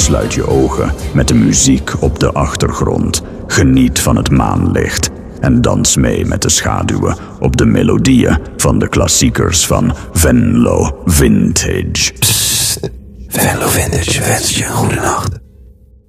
Sluit je ogen met de muziek op de achtergrond. Geniet van het maanlicht en dans mee met de schaduwen op de melodieën van de klassiekers van Venlo Vintage. Venlo Vintage wenst je een goede nacht.